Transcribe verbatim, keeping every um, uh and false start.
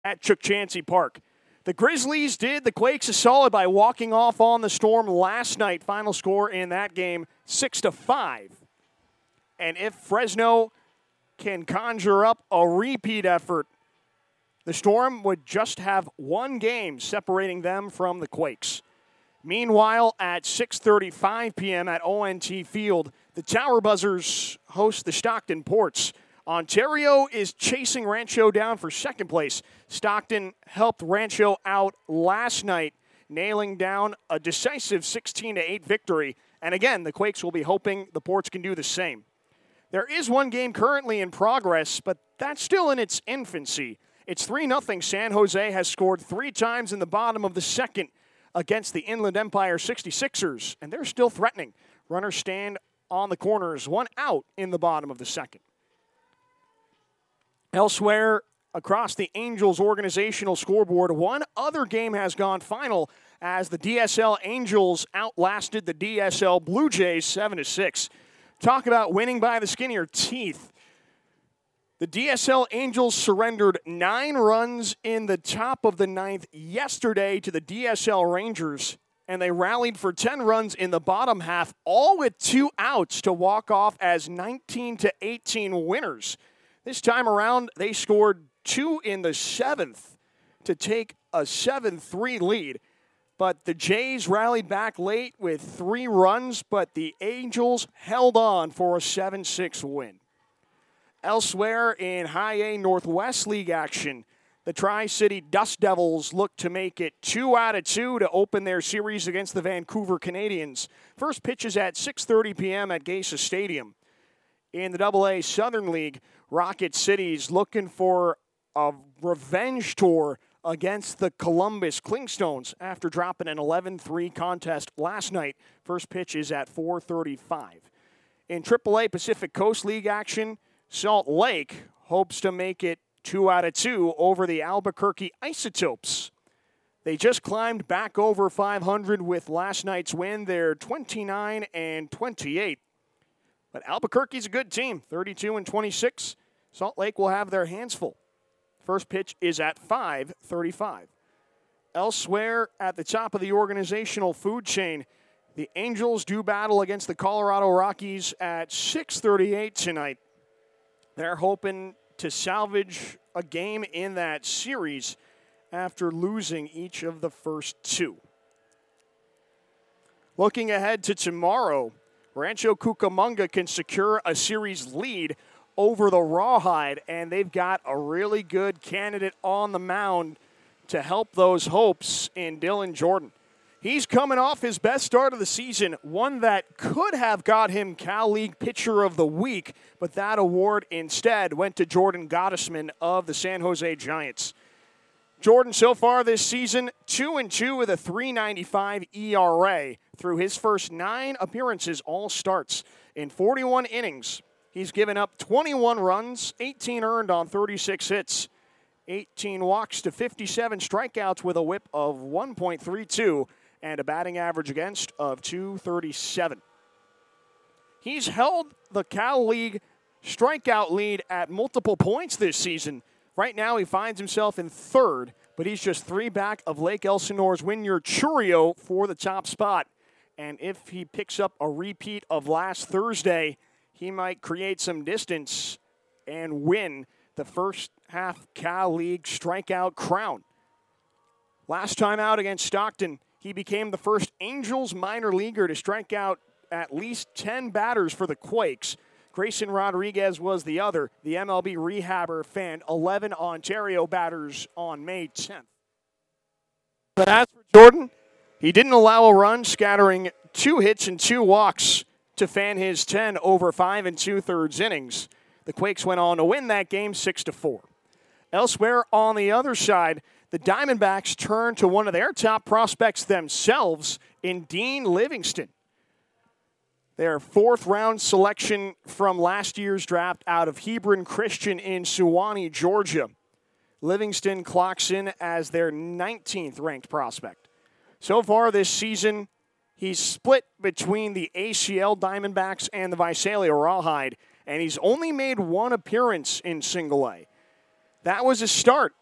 at Chuck Chansey Park. The Grizzlies did the Quakes a solid by walking off on the Storm last night. Final score in that game, six to five. And if Fresno can conjure up a repeat effort, the Storm would just have one game separating them from the Quakes. Meanwhile, at six thirty-five p.m. at O N T Field, the Tower Buzzers host the Stockton Ports. Ontario is chasing Rancho down for second place. Stockton helped Rancho out last night, nailing down a decisive sixteen to eight victory. And again, the Quakes will be hoping the Ports can do the same. There is one game currently in progress, but that's still in its infancy. It's three nothing. San Jose has scored three times in the bottom of the second against the Inland Empire sixty-sixers, and they're still threatening. Runners stand on the corners, one out in the bottom of the second. Elsewhere, across the Angels organizational scoreboard, one other game has gone final as the D S L Angels outlasted the D S L Blue Jays seven to six. Talk about winning by the skin of your teeth. The D S L Angels surrendered nine runs in the top of the ninth yesterday to the D S L Rangers, and they rallied for ten runs in the bottom half, all with two outs to walk off as nineteen to eighteen winners. This time around, they scored two in the seventh to take a seven three lead. But the Jays rallied back late with three runs, but the Angels held on for a seven six win. Elsewhere in High A Northwest League action, the Tri-City Dust Devils look to make it two out of two to open their series against the Vancouver Canadians. First pitch is at six thirty p.m. at Geisa Stadium. In the Double A Southern League, Rocket City's looking for a revenge tour against the Columbus Clingstones after dropping an eleven three contest last night. First pitch is at four thirty-five. In Triple A Pacific Coast League action, Salt Lake hopes to make it two out of two over the Albuquerque Isotopes. They just climbed back over five hundred with last night's win. They're twenty-nine and twenty-eight. But Albuquerque's a good team, thirty-two and twenty-six. Salt Lake will have their hands full. First pitch is at five thirty-five. Elsewhere at the top of the organizational food chain, the Angels do battle against the Colorado Rockies at six thirty-eight tonight. They're hoping to salvage a game in that series after losing each of the first two. Looking ahead to tomorrow, Rancho Cucamonga can secure a series lead over the Rawhide, and they've got a really good candidate on the mound to help those hopes in Dylan Jordan. He's coming off his best start of the season, one that could have got him Cal League Pitcher of the Week, but that award instead went to Jordan Gottesman of the San Jose Giants. Jordan so far this season, two and two with a three ninety-five E R A through his first nine appearances, all starts. In forty-one innings, he's given up twenty-one runs, eighteen earned on thirty-six hits, eighteen walks to fifty-seven strikeouts with a whip of one point three two and a batting average against of two thirty-seven. He's held the Cal League strikeout lead at multiple points this season. Right now, he finds himself in third, but he's just three back of Lake Elsinore's Wynyard Churio for the top spot. And if he picks up a repeat of last Thursday, he might create some distance and win the first half Cal League strikeout crown. Last time out against Stockton, he became the first Angels minor leaguer to strike out at least ten batters for the Quakes. Grayson Rodriguez was the other. The M L B rehabber fanned eleven Ontario batters on May tenth. But as for Jordan, he didn't allow a run, scattering two hits and two walks to fan his ten over five and two-thirds innings. The Quakes went on to win that game six to four. Elsewhere on the other side, the Diamondbacks turned to one of their top prospects themselves in Dean Livingston. Their fourth-round selection from last year's draft out of Hebron Christian in Suwanee, Georgia. Livingston clocks in as their nineteenth ranked prospect. So far this season, he's split between the A C L Diamondbacks and the Visalia Rawhide, and he's only made one appearance in Single A. That was his start